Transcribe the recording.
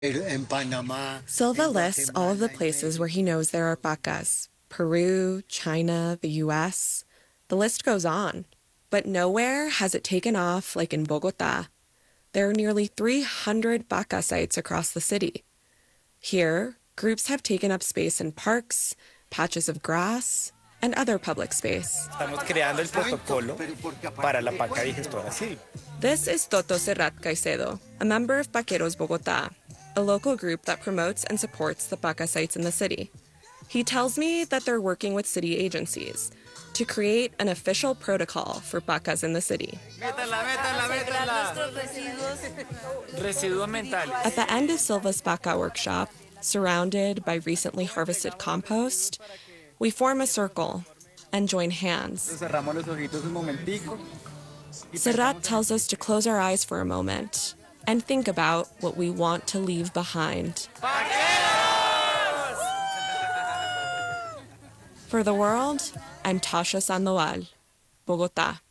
En Panama, Silva en lists all of the Guatemala, en places where he México. knows there are pacas: Peru, China, the US. The list goes on. But nowhere has it taken off like in Bogota. There are nearly 300 paca sites across the city. Here, groups have taken up space in parks, patches of grass, and other public space. Estamos creando el protocolo para la paca digestora silva. This is Toto Serrat Caicedo, a member of Paqueros Bogotá, a local group that promotes and supports the paca sites in the city. He tells me that they're working with city agencies to create an official protocol for pacas in the city. Residuos mentales. At the end of Silva's paca workshop, surrounded by recently harvested compost, we form a circle and join hands. Cerramos los ojitos un momentico. Serrat tells us to close our eyes for a moment and think about what we want to leave behind. For the world, I'm Tasha Sandoval, Bogota.